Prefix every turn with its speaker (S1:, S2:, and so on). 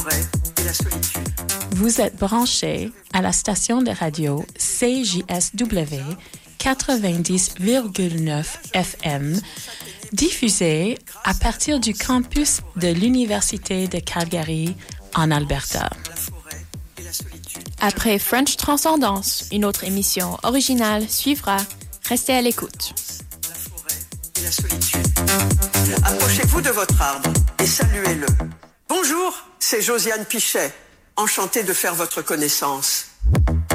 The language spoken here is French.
S1: Et la solitude.
S2: Vous êtes branchés à la station de radio CJSW 90,9 FM, diffusée à partir du campus de l'Université de Calgary en Alberta.
S3: Après French Transcendance, une autre émission originale suivra. Restez à l'écoute.
S1: La forêt et la solitude. Approchez-vous de votre arbre et saluez-le. Bonjour, c'est Josiane Pichet. Enchantée de faire votre connaissance.